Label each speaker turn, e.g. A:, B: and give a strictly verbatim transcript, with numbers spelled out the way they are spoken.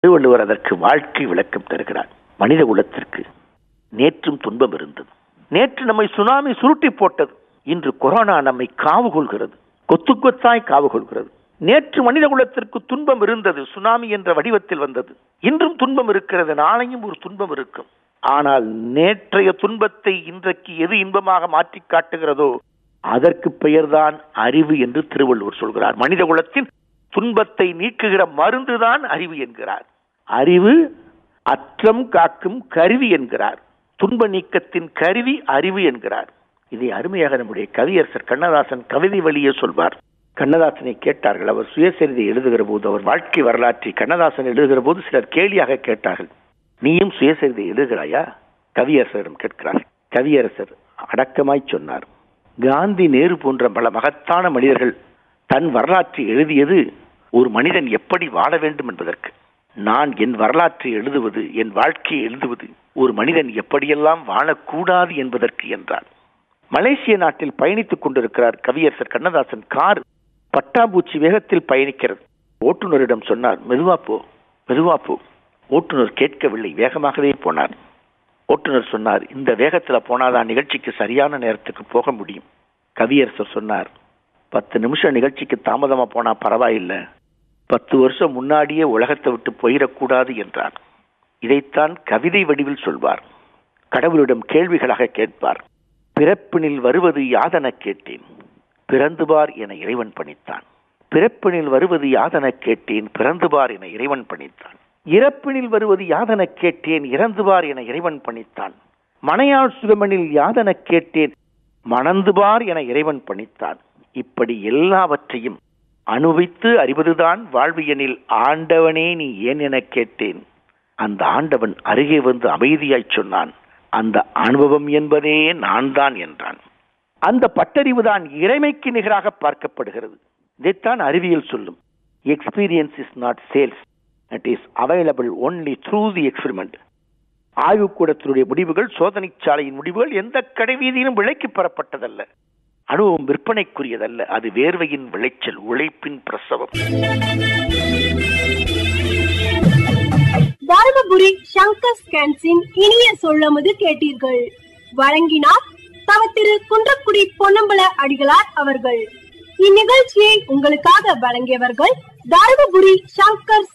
A: திருவள்ளுவர் அதற்கு வாழ்க்கை விளக்கம் தருகிறார். மனித குலத்திற்கு நேற்றும் துன்பம் இருந்தது. நேற்று நம்மை சுனாமி சுருட்டி போட்டது. இன்று கொரோனா நம்மை காவு கொள்கிறது, கொத்து கொத்தாய் காவு கொள்கிறது. நேற்று மனித குலத்திற்கு துன்பம் இருந்தது, சுனாமி என்ற வடிவத்தில் வந்தது. இன்றும் துன்பம் இருக்கிறது, நாளையும் ஒரு துன்பம் இருக்கும். ஆனால் நேற்றைய துன்பத்தை இன்றைக்கு எது இன்பமாக மாற்றி காட்டுகிறதோ அதற்கு பெயர்தான் அறிவு என்று திருவள்ளுவர் சொல்கிறார். மனித குலத்தின் துன்பத்தை நீக்குகிற மருந்துதான் அறிவு என்கிறார். அறிவு அற்றம் காக்கும் கருவி என்கிறார். துன்ப நீக்கத்தின் கருவி அறிவு என்கிறார். இதை அருமையாக நம்முடைய கவியரசர் கண்ணதாசன் கவிதை வழியே சொல்வார். கண்ணதாசனை கேட்டார்கள். அவர் சுயசரிதை எழுதுகிற போது, அவர் வாழ்க்கை வரலாற்றை கண்ணதாசன் எழுதுகிற போது சிலர் கேலியாக கேட்டார்கள், நீயும் சுயசரிதை எழுதுகிறாயா? கவியரசரிடம் கேட்கிறார். கவியரசர் அடக்கமாய் சொன்னார், காந்தி, நேரு போன்ற பல மகத்தான மனிதர்கள் தன் வரலாற்றை எழுதியது ஒரு மனிதன் எப்படி வாழ வேண்டும் என்பதற்கு. நான் என் வரலாற்றை எழுதுவது, என் வாழ்க்கையை எழுதுவது ஒரு மனிதன் எப்படியெல்லாம் வாழக்கூடாது என்பதற்கு என்றார். மலேசிய நாட்டில் பயணித்துக் கொண்டிருக்கிறார் கவியரசர் கண்ணதாசன். கார் பட்டாம்பூச்சி வேகத்தில் பயணிக்கிறது. ஓட்டுநரிடம் சொன்னார், மெதுவா போ, மெதுவா போ. ஓட்டுநர் கேட்கவில்லை, வேகமாகவே போனார். ஓட்டுநர் சொன்னார், இந்த வேகத்தில் போனாதான் நிகழ்ச்சிக்கு சரியான நேரத்துக்கு போக முடியும். கவியரசர் சொன்னார், பத்து நிமிஷம் நிகழ்ச்சிக்கு தாமதமா போனா பரவாயில்லை, பத்து வருஷம் முன்னாடியே உலகத்தை விட்டு போயிடக்கூடாது என்றார். இதைத்தான் கவிதை வடிவில் சொல்வார். கடவுளிடம் கேள்விகளாக கேட்பார். பிறப்பினில் வருவது யாதென கேட்டேன், பிறந்துபார் என இறைவன் பணித்தான். பிறப்பினில் வருவது யாதென கேட்டேன், பிறந்துபார் என இறைவன் பணித்தான். இறப்பினில் வருவது யாதென கேட்டேன், இறந்துபார் என இறைவன் பணித்தான். மனையாள் சுகமனில் யாதென கேட்டேன், மணந்துபார் என இறைவன் பணித்தான். இப்படி எல்லாவற்றையும் அனுபவித்து அறிவதுதான் வாழ்வியனில் ஆண்டவனே நீ ஏன் என கேட்டேன். அந்த ஆண்டவன் அருகே வந்து அமைதியாய் சொன்னான், அந்த அனுபவம் என்பதே நான் தான் என்றான். அந்த பட்டறிவுதான் இறைமைக்கு நிகராக பார்க்கப்படுகிறது. இதைத்தான் அறிவியல் சொல்லும், experience is not sales, it is available only through the experiment. ஆய்வுக்கூடத்தினுடைய முடிவுகள், சோதனை சாலையின் முடிவுகள் எந்த கடைவீதியிலும் விலைக்கு பெறப்பட்டதல்ல. அனுபவம் விற்பனைக்குரியதல்ல, அது வேர்வையின் விளைச்சல், உழைப்பின் பிரசவம்.
B: தருமபுரி சங்கர் ஸ்கேன்ஸின் இனிய சொல்லமுது கேட்டீர்கள். வழங்கினார் தவ திரு குன்றக்குடி பொன்னம்பல அடிகளார் அவர்கள். இந்நிகழ்ச்சியை உங்களுக்காக வழங்கியவர்கள் தருமபுரி சங்கர்